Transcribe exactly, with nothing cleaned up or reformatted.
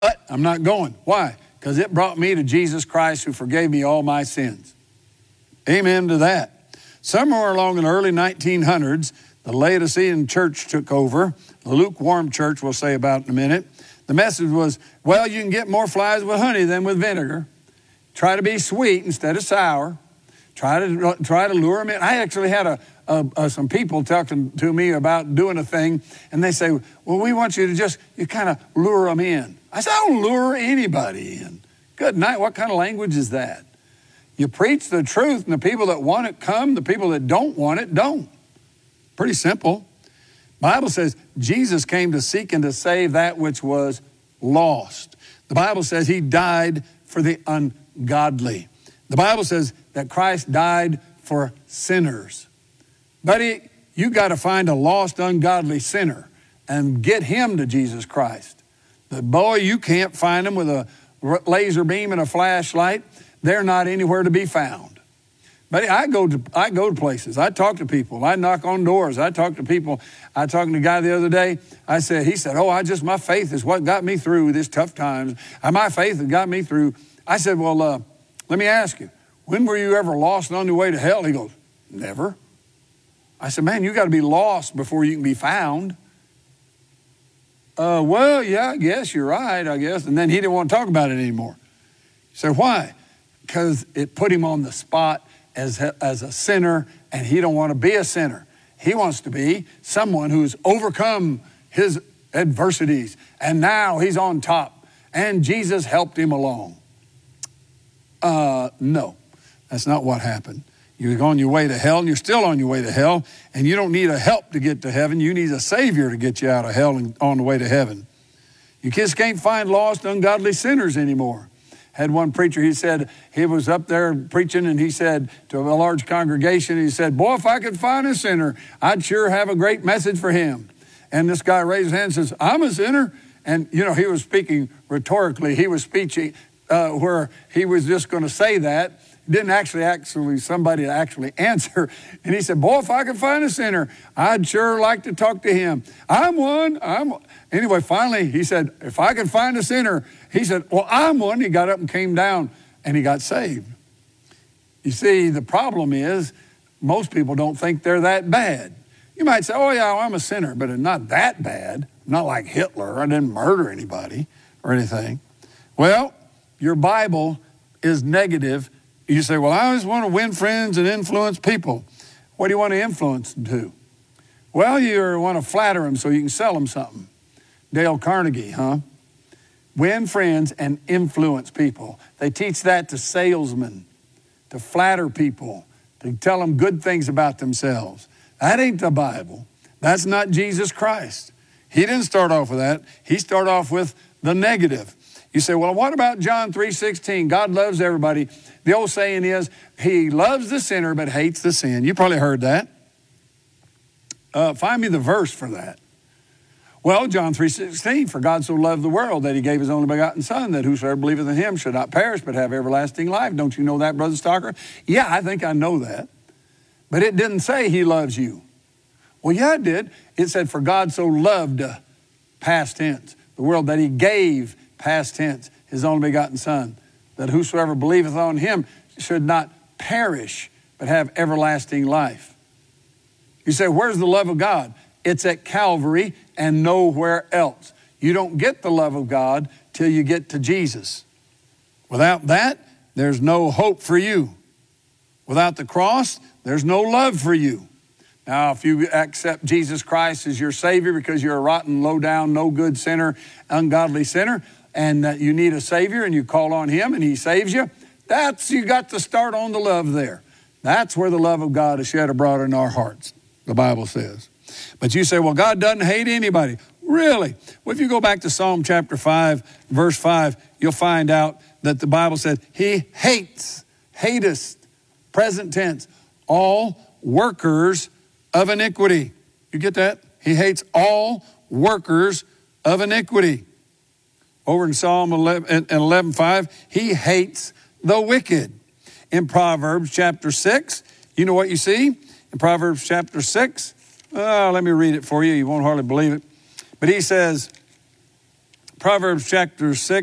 But I'm not going. Why? Because it brought me to Jesus Christ who forgave me all my sins. Amen to that. Somewhere along in the early nineteen hundreds, the Laodicean church took over. The lukewarm church, we'll say about in a minute. The message was, well, you can get more flies with honey than with vinegar. Try to be sweet instead of sour. Try to try to lure them in. I actually had a, a, a some people talking to me about doing a thing, and they say, well, we want you to just, you kind of lure them in. I said, I don't lure anybody in. Good night. What kind of language is that? You preach the truth, and the people that want it come. The people that don't want it don't. Pretty simple. Bible says Jesus came to seek and to save that which was lost. The Bible says he died for the ungodly. The Bible says that Christ died for sinners. Buddy, you got to find a lost, ungodly sinner and get him to Jesus Christ. But boy, you can't find them with a laser beam and a flashlight. They're not anywhere to be found. But I go to I go to places. I talk to people. I knock on doors. I talk to people. I talked to a guy the other day. I said, he said, oh, I just, my faith is what got me through this tough times. My faith has got me through. I said, well, uh, let me ask you, when were you ever lost and on your way to hell? He goes, never. I said, man, you got to be lost before you can be found. Uh, well, yeah, I guess you're right, I guess. And then he didn't want to talk about it anymore. He said, why? Because it put him on the spot as a, as a sinner, and he don't want to be a sinner. He wants to be someone who's overcome his adversities, and now he's on top, and Jesus helped him along. Uh, no, that's not what happened. You're on your way to hell, and you're still on your way to hell, and you don't need a help to get to heaven. You need a Savior to get you out of hell and on the way to heaven. You just can't find lost, ungodly sinners anymore. Had one preacher, he said, he was up there preaching, and he said to a large congregation, he said, boy, if I could find a sinner, I'd sure have a great message for him. And this guy raised his hand and says, I'm a sinner. And, you know, he was speaking rhetorically. He was speaking uh, where he was just going to say that. Didn't actually, actually, somebody actually answer. And he said, boy, if I could find a sinner, I'd sure like to talk to him. I'm one. I'm Anyway, finally, he said, if I could find a sinner, he said, well, I'm one. He got up and came down, and he got saved. You see, the problem is most people don't think they're that bad. You might say, oh, yeah, I'm a sinner, but it's not that bad. Not like Hitler. I didn't murder anybody or anything. Well, your Bible is negative. You say, well, I just want to win friends and influence people. What do you want to influence them to? Well, you want to flatter them so you can sell them something. Dale Carnegie, huh? Win friends and influence people. They teach that to salesmen, to flatter people, to tell them good things about themselves. That ain't the Bible. That's not Jesus Christ. He didn't start off with that. He started off with the negative. You say, well, what about John three sixteen? God loves everybody. The old saying is, he loves the sinner but hates the sin. You probably heard that. Uh, find me the verse for that. Well, John three sixteen, for God so loved the world that he gave his only begotten Son, that whosoever believeth in him should not perish but have everlasting life. Don't you know that, Brother Stalker? Yeah, I think I know that. But it didn't say he loves you. Well, yeah, it did. It said, for God so loved, uh, past tense, the world that he gave, past tense, his only begotten Son, that whosoever believeth on him should not perish but have everlasting life. You say, where's the love of God? It's at Calvary and nowhere else. You don't get the love of God till you get to Jesus. Without that, there's no hope for you. Without the cross, there's no love for you. Now, if you accept Jesus Christ as your Savior because you're a rotten, low-down, no-good sinner, ungodly sinner, and that you need a Savior and you call on him and he saves you, that's, you got to start on the love there. That's where the love of God is shed abroad in our hearts, the Bible says. But you say, well, God doesn't hate anybody. Really? Well, if you go back to Psalm chapter five, verse five, you'll find out that the Bible said he hates, hatest, present tense, all workers of iniquity. You get that? He hates all workers of iniquity. Over in Psalm eleven five, he hates the wicked. In Proverbs chapter six, you know what you see? In Proverbs chapter six, oh, let me read it for you. You won't hardly believe it. But he says, Proverbs chapter six.